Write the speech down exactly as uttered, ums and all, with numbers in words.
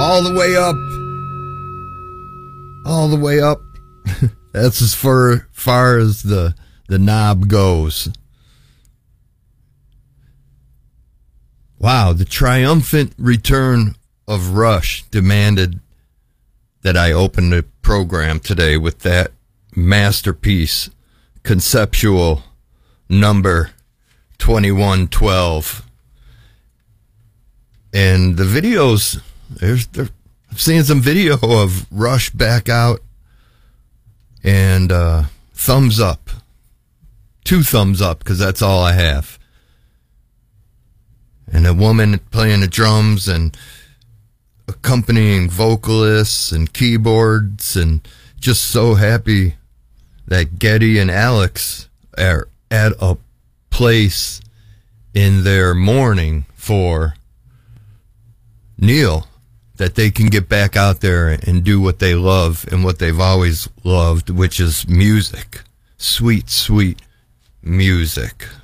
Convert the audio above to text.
all the way up. All the way up. That's as far, far as the, the knob goes. Wow, the triumphant return of Rush demanded that I open the program today with that masterpiece, conceptual number twenty-one twelve. And the videos, there's, there, I've seen some video of Rush back out, and uh, thumbs up. Two thumbs up, because that's all I have. And a woman playing the drums and accompanying vocalists and keyboards, and just so happy that Geddy and Alex are at a place in their mourning for Neil, that they can get back out there and do what they love and what they've always loved, which is music. Sweet, sweet music.